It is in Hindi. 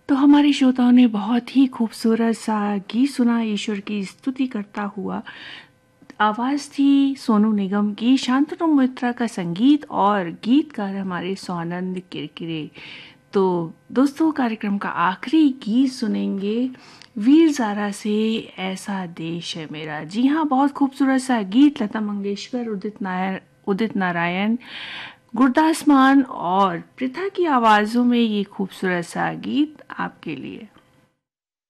तो हमारे श्रोताओं ने बहुत ही खूबसूरत सा गीत सुना ईश्वर की स्तुति करता हुआ। आवाज़ थी सोनू निगम की, शांतनु मित्रा का संगीत और गीतकार हमारे स्वानंद किरकिरे। तो दोस्तों, कार्यक्रम का आखिरी गीत सुनेंगे वीर ज़ारा से, ऐसा देश है मेरा। जी हाँ, बहुत खूबसूरत सा गीत, लता मंगेशकर, उदित नारायण, गुरदास मान और पृथा की आवाज़ों में ये खूबसूरत सा गीत आपके लिए।